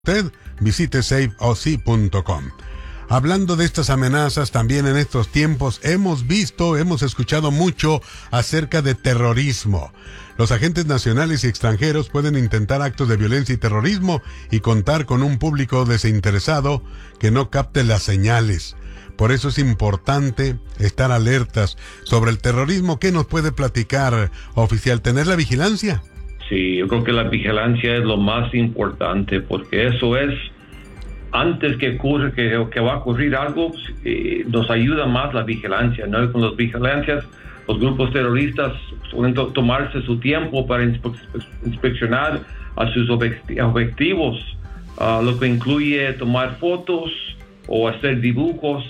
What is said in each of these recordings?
Usted visite saveoc.com. Hablando de estas amenazas, también en estos tiempos hemos escuchado mucho acerca de terrorismo. Los agentes nacionales y extranjeros pueden intentar actos de violencia y terrorismo y contar con un público desinteresado que no capte las señales. Por eso es importante estar alertas sobre el terrorismo. ¿Qué nos puede platicar, oficial? ¿Tener la vigilancia? Sí, yo creo que la vigilancia es lo más importante, porque eso es, antes que ocurre, que va a ocurrir algo, nos ayuda más la vigilancia, ¿no? Con las vigilancias, los grupos terroristas pueden tomarse su tiempo para inspeccionar a sus objetivos, lo que incluye tomar fotos o hacer dibujos.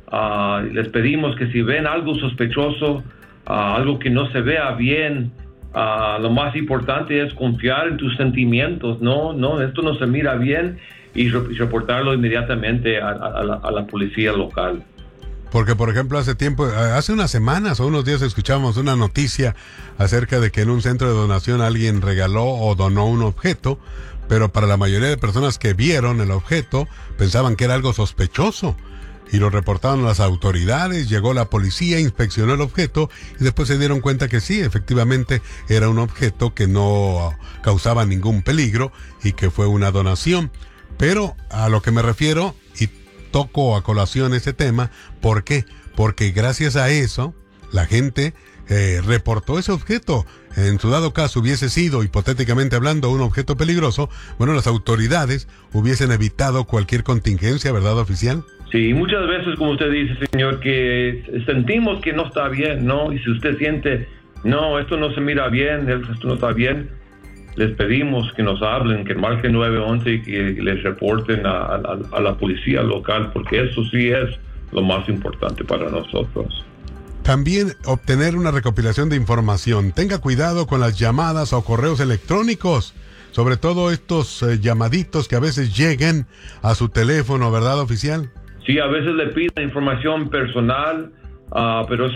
Les pedimos que si ven algo sospechoso, algo que no se vea bien, lo más importante es confiar en tus sentimientos, no, esto no se mira bien, y reportarlo inmediatamente a la policía local. Porque, por ejemplo, hace unas semanas o unos días escuchamos una noticia acerca de que en un centro de donación alguien regaló o donó un objeto, pero para la mayoría de personas que vieron el objeto pensaban que era algo sospechoso. Y lo reportaron a las autoridades, llegó la policía, inspeccionó el objeto y después se dieron cuenta que sí, efectivamente era un objeto que no causaba ningún peligro y que fue una donación. Pero a lo que me refiero, y toco a colación ese tema, ¿por qué? Porque gracias a eso la gente reportó ese objeto. En su dado caso hubiese sido, hipotéticamente hablando, un objeto peligroso, bueno, las autoridades hubiesen evitado cualquier contingencia, ¿verdad, oficial? Sí, muchas veces, como usted dice, señor, que sentimos que no está bien, ¿no? Y si usted siente, no, esto no se mira bien, esto no está bien, les pedimos que nos hablen, que marquen 911 y que les reporten a la policía local, porque eso sí es lo más importante para nosotros. También obtener una recopilación de información. Tenga cuidado con las llamadas o correos electrónicos, sobre todo estos llamaditos que a veces lleguen a su teléfono, ¿verdad, oficial? Sí, a veces le piden información personal, pero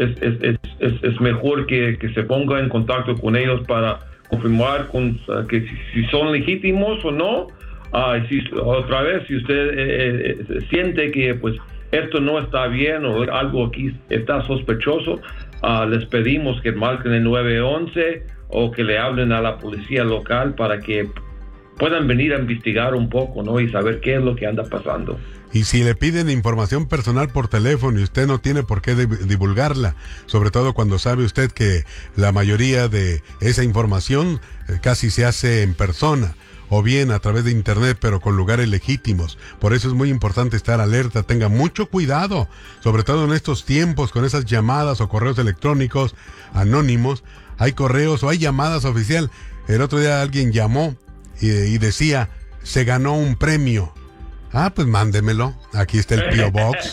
es mejor que se ponga en contacto con ellos para confirmar que si son legítimos o no. Otra vez, si usted siente que pues esto no está bien o algo aquí está sospechoso, les pedimos que marquen el 911 o que le hablen a la policía local para que puedan venir a investigar un poco, ¿no? Y saber qué es lo que anda pasando. Y si le piden información personal por teléfono y usted no tiene por qué divulgarla, sobre todo cuando sabe usted que la mayoría de esa información casi se hace en persona, o bien a través de internet, pero con lugares legítimos. Por eso es muy importante estar alerta, tenga mucho cuidado, sobre todo en estos tiempos con esas llamadas o correos electrónicos anónimos. Hay correos o hay llamadas, oficial. El otro día alguien llamó y decía, se ganó un premio. Pues mándemelo. Aquí está el P.O. Box.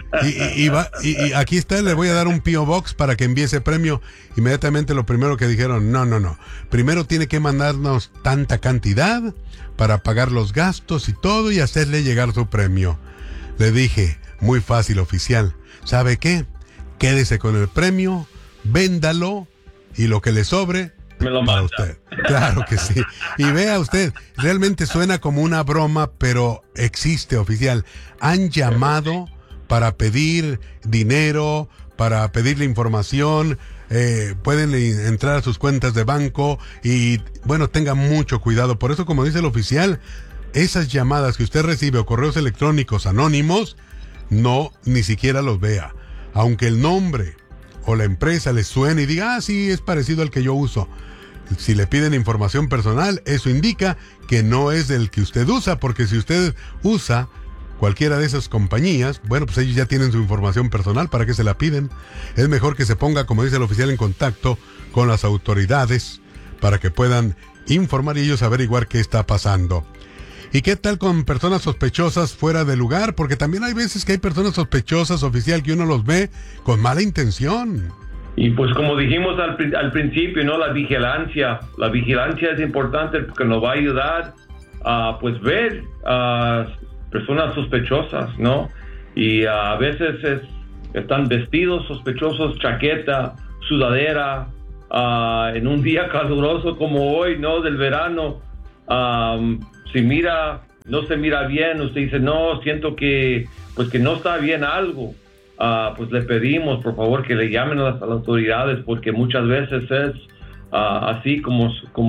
Y aquí está, le voy a dar un P.O. Box para que envíe ese premio. Inmediatamente lo primero que dijeron, no. Primero tiene que mandarnos tanta cantidad para pagar los gastos y todo y hacerle llegar su premio. Le dije, muy fácil, oficial. ¿Sabe qué? Quédese con el premio, véndalo y lo que le sobre me lo para manda. usted. Claro que sí. Y vea usted, realmente suena como una broma, pero existe, oficial. Han llamado para pedir dinero, para pedirle información, pueden entrar a sus cuentas de banco y, bueno, tenga mucho cuidado. Por eso, como dice el oficial, esas llamadas que usted recibe o correos electrónicos anónimos, no, ni siquiera los vea. Aunque el nombre o la empresa le suene y diga, sí, es parecido al que yo uso. Si le piden información personal, eso indica que no es del que usted usa, porque si usted usa cualquiera de esas compañías, bueno, pues ellos ya tienen su información personal, ¿para qué se la piden? Es mejor que se ponga, como dice el oficial, en contacto con las autoridades para que puedan informar y ellos averiguar qué está pasando. ¿Y qué tal con personas sospechosas fuera de lugar? Porque también hay veces que hay personas sospechosas, oficial, que uno los ve con mala intención. Y pues como dijimos al principio, ¿no? La vigilancia es importante porque nos va a ayudar a pues ver personas sospechosas, ¿no? Y a veces están vestidos sospechosos, chaqueta, sudadera, en un día caluroso como hoy, ¿no? Del verano. Si mira no se mira bien, usted dice, no, siento que no está bien algo, pues le pedimos, por favor, que le llamen a las autoridades, porque muchas veces es así como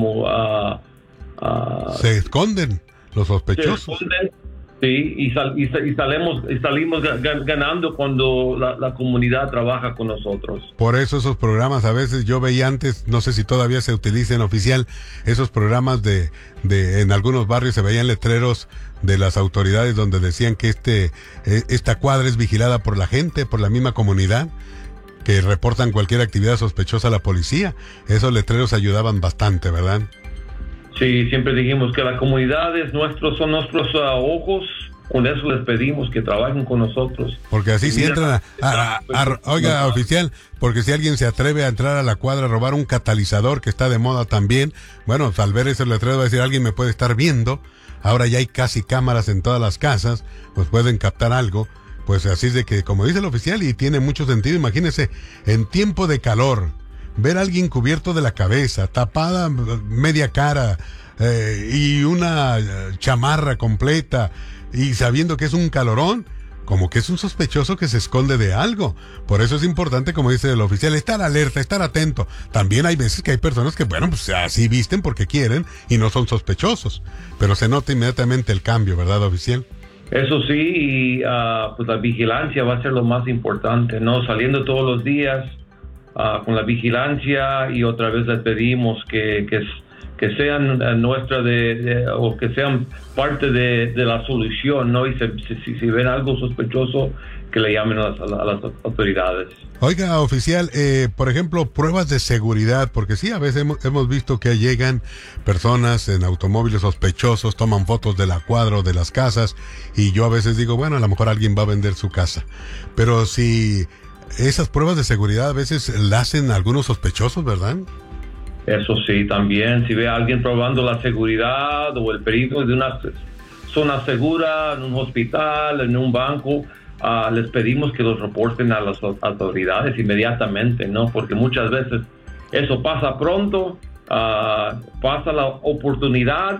se esconden los sospechosos. Se esconden, sí, y salimos ganando cuando la comunidad trabaja con nosotros. Por eso esos programas, a veces yo veía antes, no sé si todavía se utilizan oficial, esos programas de en algunos barrios se veían letreros de las autoridades donde decían que esta cuadra es vigilada por la gente, por la misma comunidad, que reportan cualquier actividad sospechosa a la policía. Esos letreros ayudaban bastante, ¿verdad? Sí, siempre dijimos que la comunidad son nuestros ojos. Con eso les pedimos que trabajen con nosotros. Porque así si entran oiga, oficial, porque si alguien se atreve a entrar a la cuadra a robar un catalizador que está de moda también, bueno, al ver ese letrero va a decir, alguien me puede estar viendo. Ahora ya hay casi cámaras en todas las casas, pues pueden captar algo. Pues así es de que, como dice el oficial, y tiene mucho sentido, imagínese, en tiempo de calor, ver a alguien cubierto de la cabeza, tapada media cara, y una chamarra completa, y sabiendo que es un calorón, como que es un sospechoso que se esconde de algo. Por eso es importante, como dice el oficial, estar alerta, estar atento. También hay veces que hay personas que, bueno, pues así visten porque quieren y no son sospechosos. Pero se nota inmediatamente el cambio, ¿verdad, oficial? Eso sí, y pues la vigilancia va a ser lo más importante, ¿no? Saliendo todos los días con la vigilancia, y otra vez les pedimos que sean o que sean parte de la solución, ¿no? Y si ven algo sospechoso, que le llamen a las autoridades. Oiga, oficial, por ejemplo, pruebas de seguridad, porque sí, a veces hemos visto que llegan personas en automóviles sospechosos, toman fotos de la cuadra o de las casas, y yo a veces digo, bueno, a lo mejor alguien va a vender su casa. Pero si esas pruebas de seguridad a veces las hacen algunos sospechosos, ¿verdad? Eso sí, también, si ve a alguien probando la seguridad o el peligro de una zona segura, en un hospital, en un banco, les pedimos que los reporten a las autoridades inmediatamente, ¿no? Porque muchas veces eso pasa pronto, pasa la oportunidad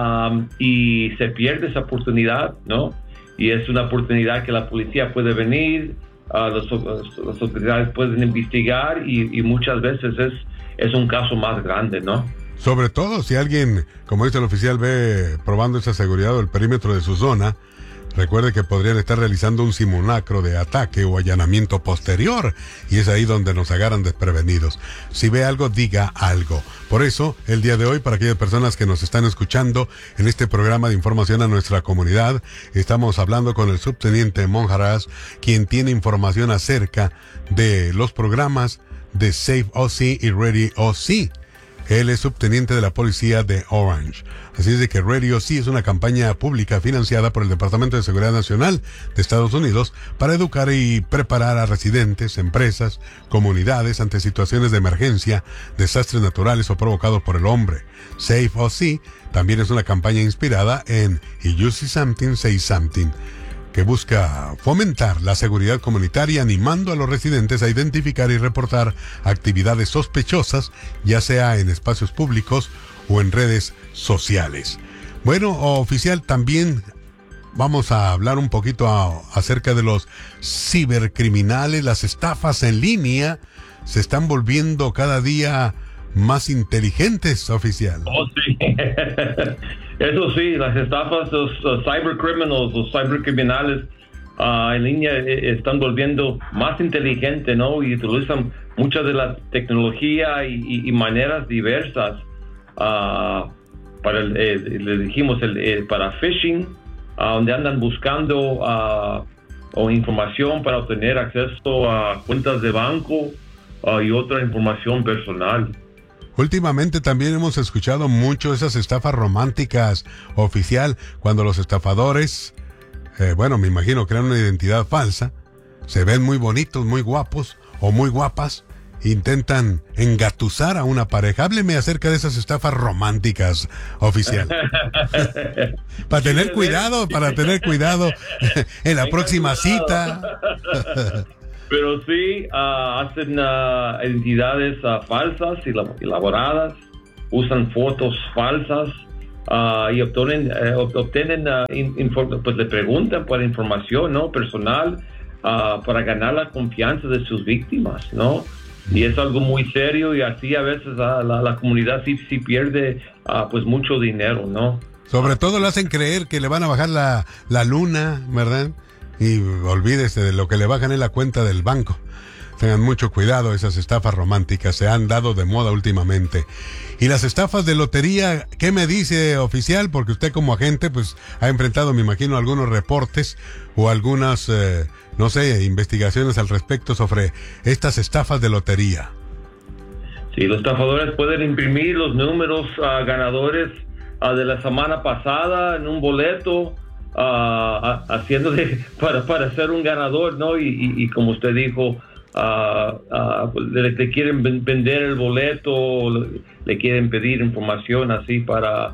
y se pierde esa oportunidad, ¿no? Y es una oportunidad que la policía puede venir, las autoridades pueden investigar, y muchas veces es un caso más grande, ¿no? Sobre todo si alguien, como dice el oficial, ve probando esa seguridad o el perímetro de su zona, recuerde que podrían estar realizando un simulacro de ataque o allanamiento posterior, y es ahí donde nos agarran desprevenidos. Si ve algo, diga algo. Por eso, el día de hoy, para aquellas personas que nos están escuchando en este programa de información a nuestra comunidad, estamos hablando con el subteniente Monjaras, quien tiene información acerca de los programas de Safe OC y Ready OC. Él es subteniente de la policía de Orange. Así es de que Ready OC es una campaña pública financiada por el Departamento de Seguridad Nacional de Estados Unidos para educar y preparar a residentes, empresas, comunidades ante situaciones de emergencia, desastres naturales o provocados por el hombre. Safe OC también es una campaña inspirada en You See Something, Say Something, que busca fomentar la seguridad comunitaria, animando a los residentes a identificar y reportar actividades sospechosas, ya sea en espacios públicos o en redes sociales. Bueno, oficial, también vamos a hablar un poquito acerca de los cibercriminales. Las estafas en línea se están volviendo cada día más inteligentes, oficial. Oh, sí. Eso sí, las estafas, los cybercriminals, los cibercriminales en línea están volviendo más inteligentes, ¿no? Y utilizan mucha de la tecnología y maneras diversas para le dijimos para phishing, donde andan buscando o información para obtener acceso a cuentas de banco y otra información personal. Últimamente también hemos escuchado mucho esas estafas románticas, oficial, cuando los estafadores, me imagino, crean una identidad falsa, se ven muy bonitos, muy guapos o muy guapas, intentan engatusar a una pareja. Hábleme acerca de esas estafas románticas, oficial. Para tener cuidado en la próxima cita. Pero sí, hacen identidades falsas y elaboradas, usan fotos falsas y obtienen, pues le preguntan por información, ¿no? Personal, para ganar la confianza de sus víctimas, ¿no? Y es algo muy serio, y así a veces la comunidad sí pierde pues mucho dinero, ¿no? Sobre todo le hacen creer que le van a bajar la luna, ¿verdad? Y olvídese de lo que le bajan en la cuenta del banco. Tengan mucho cuidado, esas estafas románticas se han dado de moda últimamente. Y las estafas de lotería, ¿qué me dice, oficial? Porque usted como agente pues ha enfrentado, me imagino, algunos reportes o algunas, no sé, investigaciones al respecto sobre estas estafas de lotería. Sí, los estafadores pueden imprimir los números ganadores de la semana pasada en un boleto, haciéndole para ser un ganador, ¿no? Y como usted dijo, le quieren vender el boleto, le quieren pedir información así para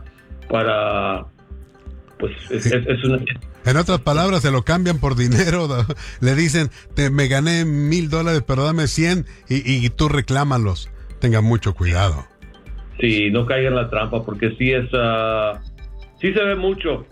pues es una... En otras palabras, se lo cambian por dinero. Le dicen, me gané $1,000, pero dame 100 y tú reclámalos. Tengan mucho cuidado. Sí, no caigan en la trampa, porque sí se ve mucho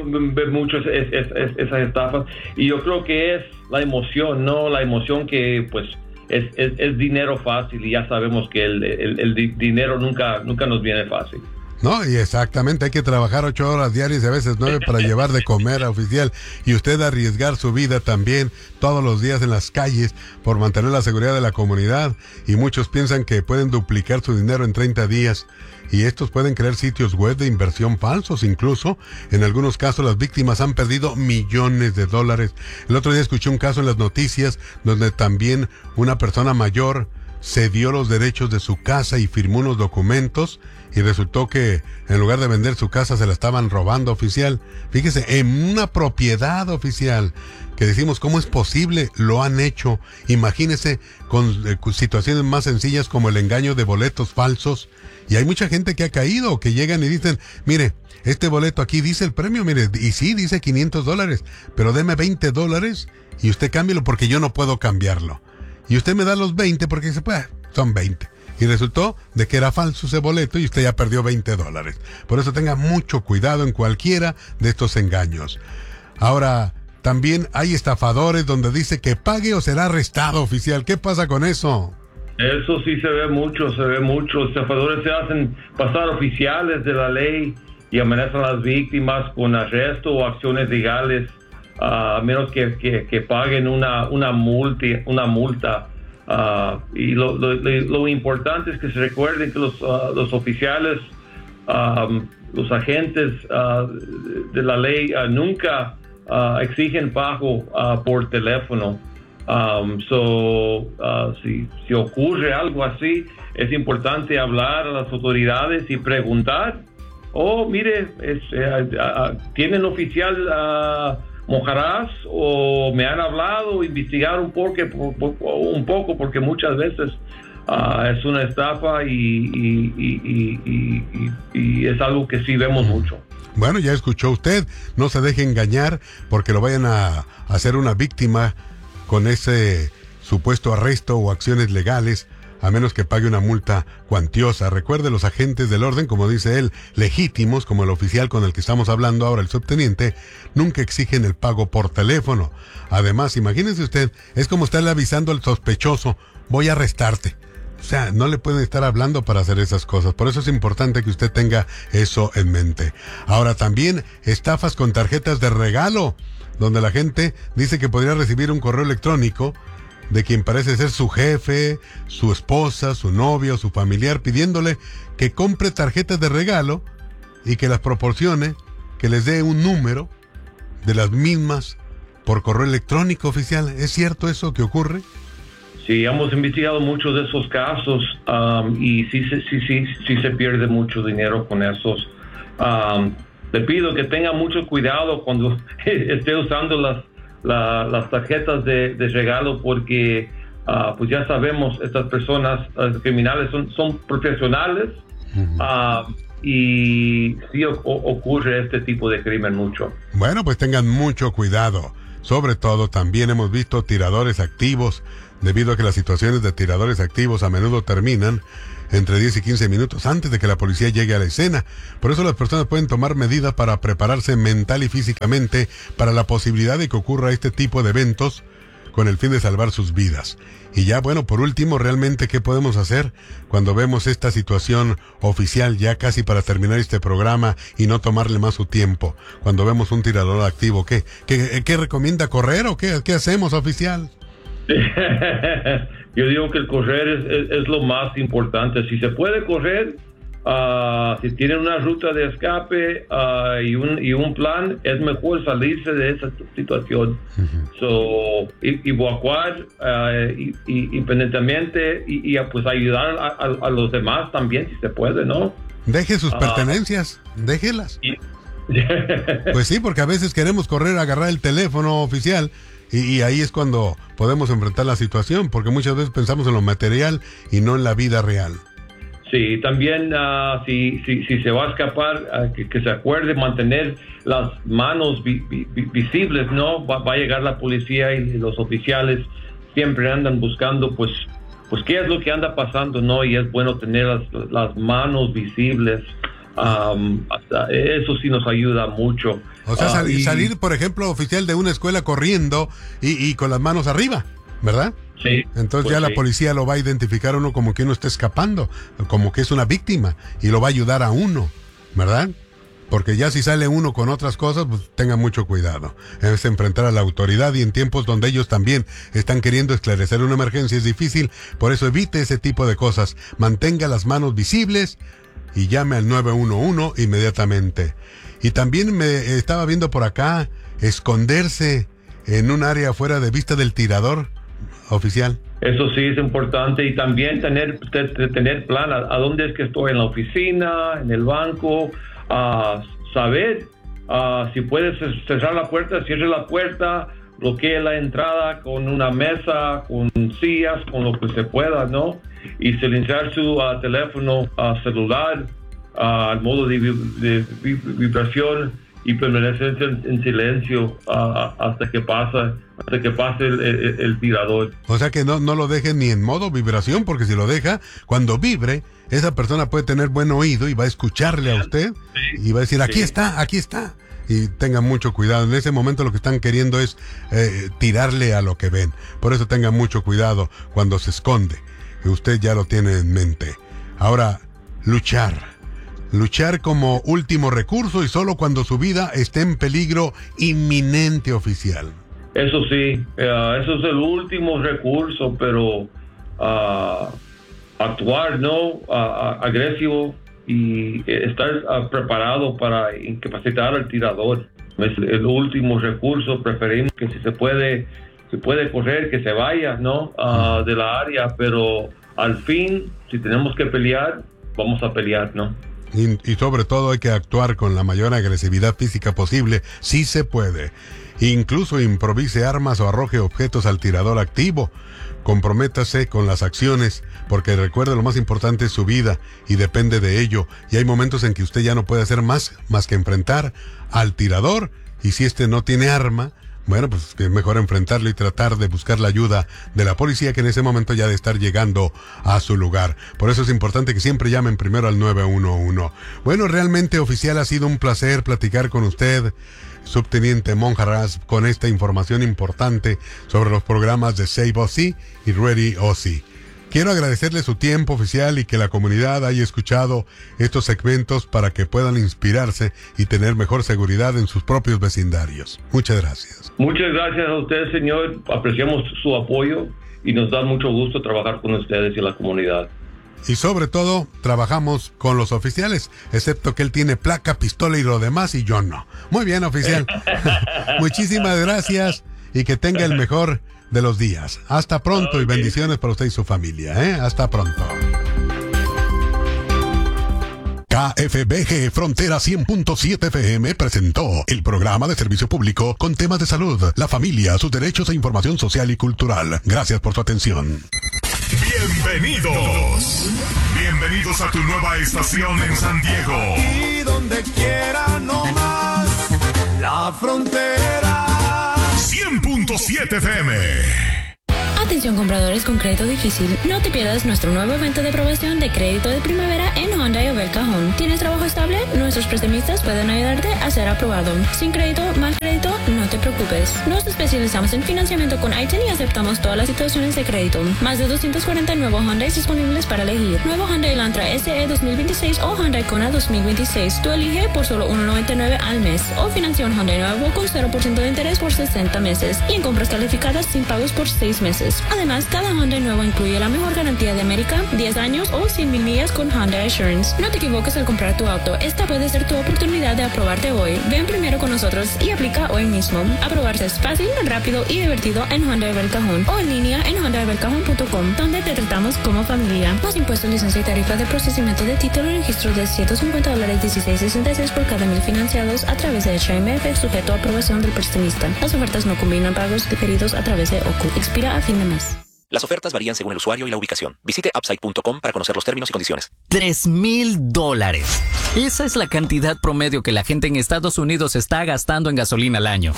esas estafas, y yo creo que es la emoción, ¿no? La emoción que pues es dinero fácil, y ya sabemos que el dinero nunca nos viene fácil. No, y exactamente, hay que trabajar 8 horas diarias y a veces 9 para llevar de comer, oficial, y usted arriesgar su vida también todos los días en las calles por mantener la seguridad de la comunidad, y muchos piensan que pueden duplicar su dinero en 30 días, y estos pueden crear sitios web de inversión falsos. Incluso, en algunos casos, las víctimas han perdido millones de dólares. El otro día escuché un caso en las noticias donde también una persona mayor cedió los derechos de su casa y firmó unos documentos, y resultó que en lugar de vender su casa se la estaban robando, oficial. Fíjese, en una propiedad, oficial, que decimos, ¿cómo es posible? Lo han hecho. Imagínese con situaciones más sencillas como el engaño de boletos falsos, y hay mucha gente que ha caído, que llegan y dicen, mire, este boleto aquí dice el premio, mire, y sí, dice $500, pero deme $20 y usted cámbielo porque yo no puedo cambiarlo. Y usted me da los 20 porque dice, pues, son 20. Y resultó de que era falso ese boleto y usted ya perdió $20. Por eso tenga mucho cuidado en cualquiera de estos engaños. Ahora, también hay estafadores donde dice que pague o será arrestado, oficial. ¿Qué pasa con eso? Eso sí se ve mucho. Estafadores se hacen pasar oficiales de la ley y amenazan a las víctimas con arresto o acciones legales, a menos que paguen una multa. Y lo importante es que se recuerden que los oficiales, los agentes de la ley nunca exigen pago por teléfono. Si ocurre algo así, es importante hablar a las autoridades y preguntar, mire, ¿tienen oficial Mojarás? ¿O me han hablado? Investigar un poco, porque muchas veces es una estafa y es algo que sí vemos mucho. Bueno, ya escuchó usted, no se deje engañar porque lo vayan a hacer una víctima con ese supuesto arresto o acciones legales, a menos que pague una multa cuantiosa. Recuerde, los agentes del orden, como dice él, legítimos, como el oficial con el que estamos hablando ahora, el subteniente, nunca exigen el pago por teléfono. Además, imagínense usted, es como estarle avisando al sospechoso, voy a arrestarte. O sea, no le pueden estar hablando para hacer esas cosas. Por eso es importante que usted tenga eso en mente. Ahora, también estafas con tarjetas de regalo, donde la gente dice que podría recibir un correo electrónico de quien parece ser su jefe, su esposa, su novio, su familiar, pidiéndole que compre tarjetas de regalo y que las proporcione, que les dé un número de las mismas por correo electrónico, oficial. ¿Es cierto eso que ocurre? Sí, hemos investigado muchos de esos casos, y sí se pierde mucho dinero con esos. Le pido que tenga mucho cuidado cuando esté usando las tarjetas de regalo, porque pues ya sabemos, estas personas criminales son profesionales. Y sí ocurre este tipo de crimen mucho. Bueno, pues tengan mucho cuidado. Sobre todo, también hemos visto tiradores activos debido a que las situaciones de tiradores activos a menudo terminan entre 10 y 15 minutos antes de que la policía llegue a la escena. Por eso las personas pueden tomar medidas para prepararse mental y físicamente para la posibilidad de que ocurra este tipo de eventos con el fin de salvar sus vidas. Y ya, bueno, por último, realmente, ¿qué podemos hacer cuando vemos esta situación oficial, ya casi para terminar este programa y no tomarle más su tiempo? Cuando vemos un tirador activo, ¿qué recomienda, correr o qué hacemos, oficial? Yo digo que el correr es lo más importante. Si se puede correr, si tienen una ruta de escape y un plan, es mejor salirse de esa situación. Evacuar independientemente y pues ayudar a los demás también, si se puede, ¿no? Deje sus pertenencias, déjelas. Pues sí, porque a veces queremos correr, agarrar el teléfono, oficial, y ahí es cuando podemos enfrentar la situación, porque muchas veces pensamos en lo material y no en la vida real. Sí, también si se va a escapar, que se acuerde mantener las manos visibles, ¿no? Va a llegar la policía y los oficiales siempre andan buscando, pues qué es lo que anda pasando, ¿no? Y es bueno tener las manos visibles. Eso sí nos ayuda mucho. O sea, salir, por ejemplo, oficial, de una escuela corriendo y con las manos arriba, ¿verdad? Sí. Entonces pues ya sí. La policía lo va a identificar a uno como que uno está escapando, como que es una víctima, y lo va a ayudar a uno, ¿verdad? Porque ya si sale uno con otras cosas, pues tenga mucho cuidado. Es enfrentar a la autoridad, y en tiempos donde ellos también están queriendo esclarecer una emergencia es difícil. Por eso evite ese tipo de cosas. Mantenga las manos visibles y llame al 911 inmediatamente. Y también me estaba viendo por acá esconderse en un área fuera de vista del tirador, oficial. Eso sí es importante, y también tener plan a dónde es que estoy, en la oficina, en el banco, saber si puedes cerrar la puerta, cierre la puerta, bloquee la entrada con una mesa, con sillas, con lo que se pueda, ¿no? Y silenciar su teléfono celular al modo de vibración, y permanecer en silencio hasta que pase el tirador. O sea que no lo dejen ni en modo vibración, porque si lo deja, cuando vibre, esa persona puede tener buen oído y va a escucharle a usted, y va a decir, aquí está. Y tengan mucho cuidado. En ese momento lo que están queriendo es tirarle a lo que ven. Por eso tengan mucho cuidado cuando se esconde, que usted ya lo tiene en mente. Ahora, luchar como último recurso, y solo cuando su vida esté en peligro inminente, oficial. Eso sí, eso es el último recurso, pero actuar, ¿no? Agresivo, y estar preparado para incapacitar al tirador. Es el último recurso. Preferimos que si se puede correr, que se vaya, ¿no? De la área, pero al fin, si tenemos que pelear, vamos a pelear, ¿no? Y sobre todo hay que actuar con la mayor agresividad física posible, si se puede. Incluso improvise armas o arroje objetos al tirador activo. Comprométase con las acciones, porque recuerde, lo más importante es su vida, y depende de ello. Y hay momentos en que usted ya no puede hacer más que enfrentar al tirador, y si este no tiene arma, bueno, pues es mejor enfrentarlo y tratar de buscar la ayuda de la policía, que en ese momento ya de estar llegando a su lugar. Por eso es importante que siempre llamen primero al 911. Bueno, realmente, oficial, ha sido un placer platicar con usted, subteniente Monjarras, con esta información importante sobre los programas de Save OC y Ready OC. Quiero agradecerle su tiempo, oficial, y que la comunidad haya escuchado estos segmentos para que puedan inspirarse y tener mejor seguridad en sus propios vecindarios. Muchas gracias. Muchas gracias a usted, señor. Apreciamos su apoyo y nos da mucho gusto trabajar con ustedes y la comunidad. Y sobre todo, trabajamos con los oficiales, excepto que él tiene placa, pistola y lo demás, y yo no. Muy bien, oficial. Muchísimas gracias, y que tenga el mejor de los días. Hasta pronto, y bendiciones para usted y su familia, Hasta pronto. KFBG Frontera 100.7 FM presentó el programa de servicio público con temas de salud, la familia, sus derechos e información social y cultural. Gracias por su atención. Bienvenidos a tu nueva estación en San Diego. Y donde quiera, no más, la frontera. 100.7 FM. A Atención compradores con crédito difícil, no te pierdas nuestro nuevo evento de aprobación de crédito de primavera en Hyundai of El Cajón. ¿Tienes trabajo estable? Nuestros prestamistas pueden ayudarte a ser aprobado. Sin crédito, mal crédito, no te preocupes. Nos especializamos en financiamiento con ITIN y aceptamos todas las situaciones de crédito. Más de 240 nuevos Hyundai disponibles para elegir. Nuevo Hyundai Elantra SE 2026 o Hyundai Kona 2026. Tú elige por solo $1.99 al mes. O financia un Hyundai nuevo con 0% de interés por 60 meses. Y en compras calificadas sin pagos por 6 meses. Además, cada Hyundai nuevo incluye la mejor garantía de América, 10 años o 100,000 millas con Hyundai Assurance. No te equivoques al comprar tu auto. Esta puede ser tu oportunidad de aprobarte hoy. Ven primero con nosotros y aplica hoy mismo. Aprobarse es fácil, rápido y divertido en Hyundai of El Cajón o en línea en hyundaiofelcajón.com, donde te tratamos como familia. Más impuestos, licencia y tarifa de procesamiento de título y registro de $150, $16.66 por cada 1,000 financiados a través de HMF, sujeto a aprobación del prestamista. Las ofertas no combinan pagos diferidos a través de OCU. Expira a fin de mes. Las ofertas varían según el usuario y la ubicación. Visite Upside.com para conocer los términos y condiciones. $3,000. Esa es la cantidad promedio que la gente en Estados Unidos está gastando en gasolina al año.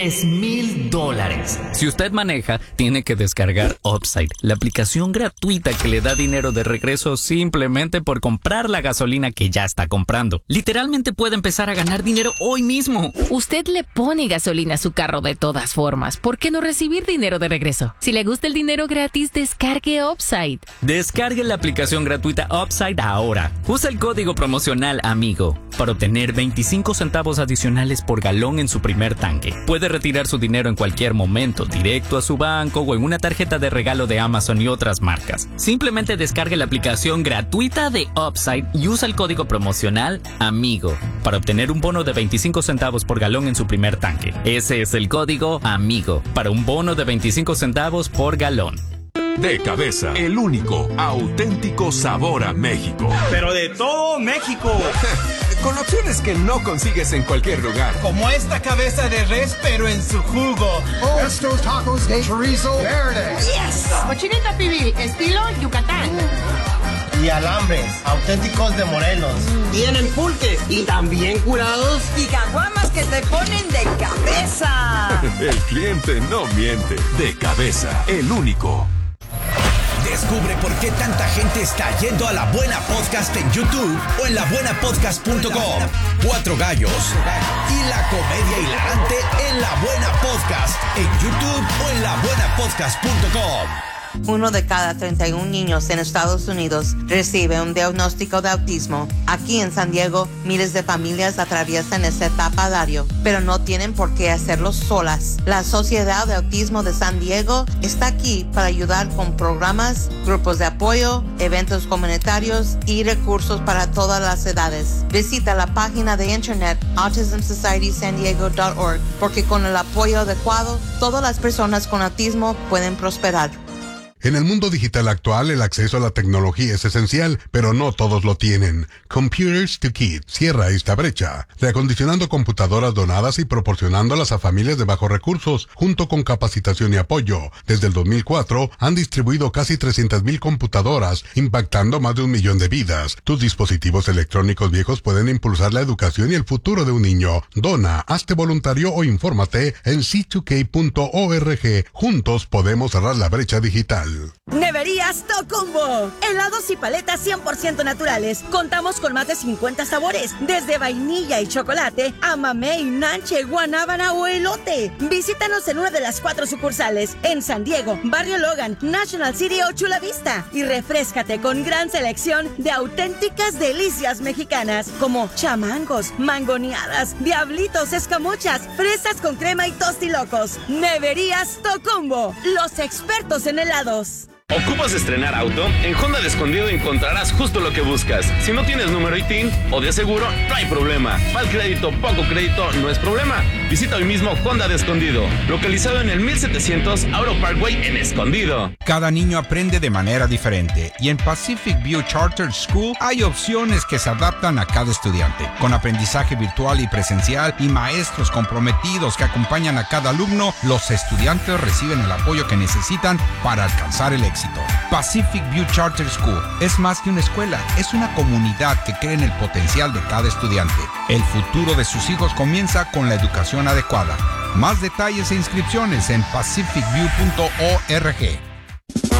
$3,000. Si usted maneja, tiene que descargar Upside, la aplicación gratuita que le da dinero de regreso simplemente por comprar la gasolina que ya está comprando. Literalmente puede empezar a ganar dinero hoy mismo. Usted le pone gasolina a su carro de todas formas. ¿Por qué no recibir dinero de regreso? Si le gusta el dinero gratis, descargue Upside. Descargue la aplicación gratuita Upside ahora. Usa el código promocional AMIGO para obtener 25 centavos adicionales por galón en su primer tanque. Puede retirar su dinero en cualquier momento, directo a su banco o en una tarjeta de regalo de Amazon y otras marcas. Simplemente descargue la aplicación gratuita de Upside y usa el código promocional AMIGO para obtener un bono de 25 centavos por galón en su primer tanque. Ese es el código AMIGO para un bono de 25 centavos por galón. De Cabeza, el único auténtico sabor a México. Pero de todo México. Con opciones que no consigues en cualquier lugar. Como esta cabeza de res, pero en su jugo. Estos tacos de chorizo verde. Yes. Cochinita pibil, estilo Yucatán. Y alambres, auténticos de Morelos. Tienen pulques y también curados. Y caguamas que te ponen de cabeza. El cliente no miente. De Cabeza, el único. Descubre por qué tanta gente está yendo a La Buena Podcast en YouTube o en labuenapodcast.com. 4 gallos y la comedia hilarante en La Buena Podcast en YouTube o en labuenapodcast.com. 1 de cada 31 niños en Estados Unidos recibe un diagnóstico de autismo. Aquí en San Diego, miles de familias atraviesan esta etapa a diario, pero no tienen por qué hacerlo solas. La Sociedad de Autismo de San Diego está aquí para ayudar con programas, grupos de apoyo, eventos comunitarios y recursos para todas las edades. Visita la página de internet autismsocietysandiego.org porque con el apoyo adecuado, todas las personas con autismo pueden prosperar. En el mundo digital actual, el acceso a la tecnología es esencial, pero no todos lo tienen. Computers to Kids cierra esta brecha, reacondicionando computadoras donadas y proporcionándolas a familias de bajos recursos, junto con capacitación y apoyo. Desde el 2004, han distribuido casi 300,000 computadoras, impactando más de 1 millón de vidas. Tus dispositivos electrónicos viejos pueden impulsar la educación y el futuro de un niño. Dona, hazte voluntario o infórmate en c2k.org. Juntos podemos cerrar la brecha digital. Neverías Tocumbo. Helados y paletas 100% naturales. Contamos con más de 50 sabores, desde vainilla y chocolate a mamey, nanche, guanábana o elote. Visítanos en una de las 4 sucursales, en San Diego, Barrio Logan, National City o Chula Vista. Y refréscate con gran selección de auténticas delicias mexicanas, como chamangos, mangoneadas, diablitos, escamochas, fresas con crema y tostilocos. Neverías Tocumbo, los expertos en helados. ¿Ocupas estrenar auto? En Honda de Escondido encontrarás justo lo que buscas. Si no tienes número ITIN o de seguro, no hay problema. Mal crédito, poco crédito, no es problema. Visita hoy mismo Honda de Escondido, localizado en el 1700 Auro Parkway en Escondido. Cada niño aprende de manera diferente y en Pacific View Charter School hay opciones que se adaptan a cada estudiante. Con aprendizaje virtual y presencial y maestros comprometidos que acompañan a cada alumno, los estudiantes reciben el apoyo que necesitan para alcanzar el éxito. Pacific View Charter School es más que una escuela, es una comunidad que cree en el potencial de cada estudiante. El futuro de sus hijos comienza con la educación adecuada. Más detalles e inscripciones en pacificview.org.